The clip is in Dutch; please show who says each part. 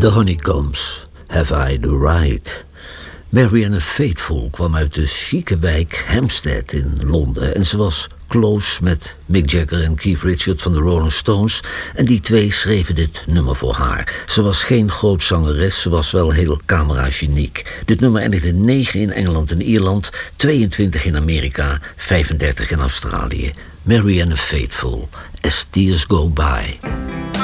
Speaker 1: The Honeycombs, Have I the Right? Marianne Faithfull kwam uit de chique wijk Hampstead in Londen en ze was close met Mick Jagger en Keith Richards van de Rolling Stones en die twee schreven dit nummer voor haar. Ze was geen groot zangeres, ze was wel heel camerageniek. Dit nummer eindigde 9 in Engeland en Ierland, 22 in Amerika, 35 in Australië. Marianne Faithfull, As Tears Go By.